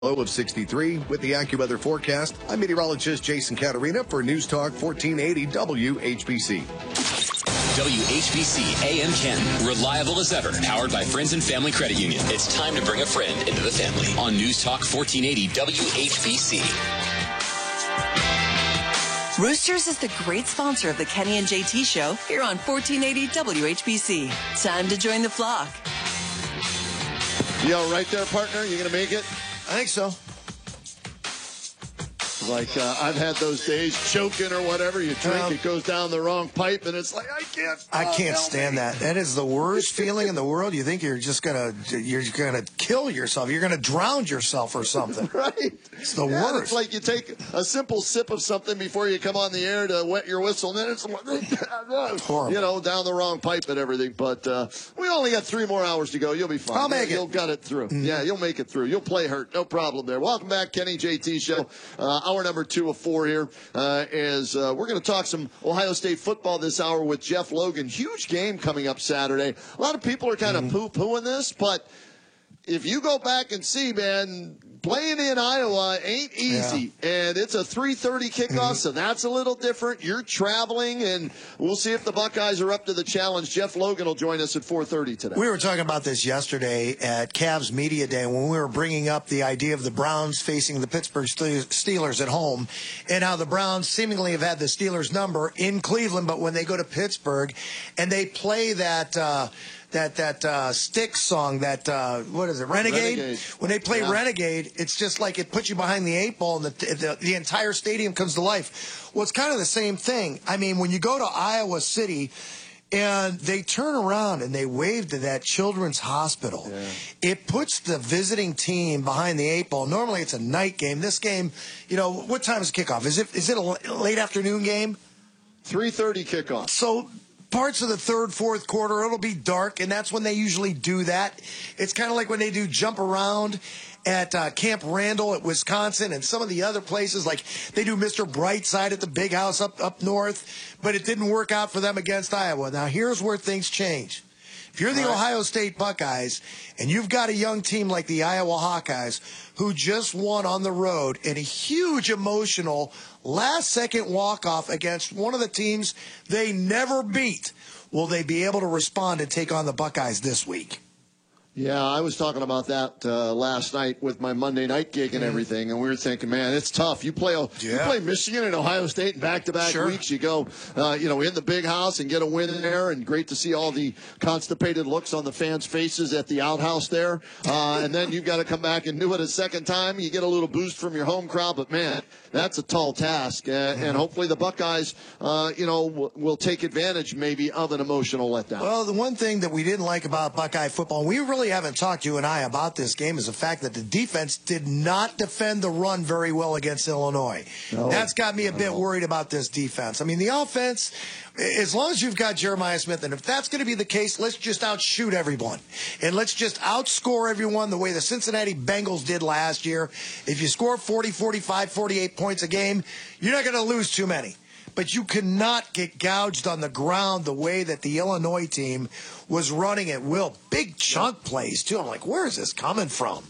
Low of 63 with the AccuWeather forecast. I'm meteorologist Jason Caterina for News Talk 1480 WHBC. WHBC AM Ken, reliable as ever, powered by Friends and Family Credit Union. It's time to bring a friend into the family on News Talk 1480 WHBC. Roosters is the great sponsor of the Kenny and JT Show here on 1480 WHBC. Time to join the flock. You all right there, partner? You going to make it? I think so. Like, I've had those days choking or whatever. You drink, it goes down the wrong pipe, and it's like, I can't stand that. That is the worst feeling in the world. You think you're gonna kill yourself. You're gonna drown yourself or something. Right. It's the worst. It's like you take a simple sip of something before you come on the air to wet your whistle, and then it's horrible. down the wrong pipe and everything. But we only got 3 more hours to go. You'll be fine. I'll make it. You'll gut it through. Yeah, you'll make it through. You'll play hurt. No problem there. Welcome back, Kenny JT Show. Hour number 2 of 4 here, as we're going to talk some Ohio State football this hour with Jeff Logan. Huge game coming up Saturday. A lot of people are kind of poo-pooing this, but if you go back and see, man, playing in Iowa ain't easy, and it's a 3:30 kickoff, so that's a little different. You're traveling, and we'll see if the Buckeyes are up to the challenge. Jeff Logan will join us at 4:30 today. We were talking about this yesterday at Cavs Media Day when we were bringing up the idea of the Browns facing the Pittsburgh Steelers at home, and how the Browns seemingly have had the Steelers' number in Cleveland, but when they go to Pittsburgh and they play that Styx song, what is it, Renegade? When they play Renegade, it's just like it puts you behind the 8 ball, and the entire stadium comes to life. Well, it's kind of the same thing. I mean, when you go to Iowa City and they turn around and they wave to that children's hospital, it puts the visiting team behind the 8 ball. Normally it's a night game. This game, what time is kickoff? Is it a late afternoon game? 3:30 kickoff. So parts of the third, fourth quarter, it'll be dark, and that's when they usually do that. It's kind of like when they do jump around at Camp Randall at Wisconsin and some of the other places, like they do Mr. Brightside at the Big House up north, but it didn't work out for them against Iowa. Now, here's where things change. If you're the Ohio State Buckeyes and you've got a young team like the Iowa Hawkeyes who just won on the road in a huge emotional last-second walk-off against one of the teams they never beat, will they be able to respond and take on the Buckeyes this week? Yeah, I was talking about that last night with my Monday night gig and everything, and we were thinking, man, it's tough. You play Michigan and Ohio State in back-to-back weeks. You go, in the Big House and get a win there, and great to see all the constipated looks on the fans' faces at the outhouse there. And then you've got to come back and do it a second time. You get a little boost from your home crowd, but man, that's a tall task. And hopefully the Buckeyes, will take advantage maybe of an emotional letdown. Well, the one thing that we didn't like about Buckeye football, we really haven't talked, you and I, about this game, is the fact that the defense did not defend the run very well against Illinois. No. That's got me a bit worried about this defense. I mean, the offense, as long as you've got Jeremiah Smith, and if that's going to be the case, let's just outshoot everyone. And let's just outscore everyone the way the Cincinnati Bengals did last year. If you score 40, 45, 48 points a game, you're not going to lose too many. But you cannot get gouged on the ground the way that the Illinois team was running it. Will, big chunk plays, too. I'm like, where is this coming from?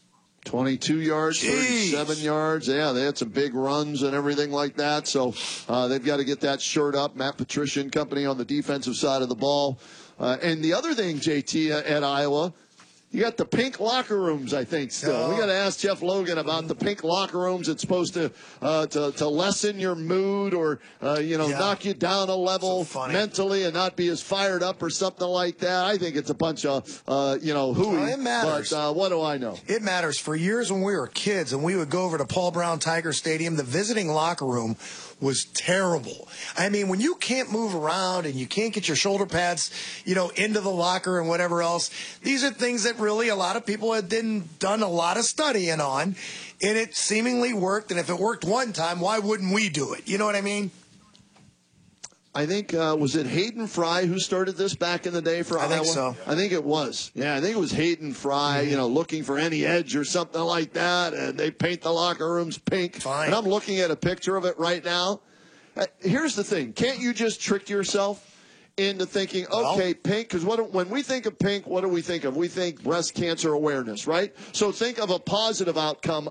22 yards, 37 yards. Yeah, they had some big runs and everything like that. So they've got to get that shirt up. Matt Patricia and company on the defensive side of the ball. And the other thing, JT, at Iowa, you got the pink locker rooms, I think, still. We got to ask Jeff Logan about the pink locker rooms. It's supposed to lessen your mood or, knock you down a level mentally and not be as fired up or something like that. I think it's a bunch of, hooey. It matters. But what do I know? It matters. For years when we were kids and we would go over to Paul Brown Tiger Stadium, the visiting locker room was terrible. I mean, when you can't move around and you can't get your shoulder pads, into the locker and whatever else, these are things that really a lot of people had done a lot of studying on, and it seemingly worked. And if it worked one time, why wouldn't we do it? You know what I mean? I think, was it Hayden Fry who started this back in the day for Iowa? I think so. I think it was. Yeah, I think it was Hayden Fry, looking for any edge or something like that, and they paint the locker rooms pink. Fine. And I'm looking at a picture of it right now. Here's the thing. Can't you just trick yourself into thinking, okay, pink, because when we think of pink, what do we think of? We think breast cancer awareness, right? So think of a positive outcome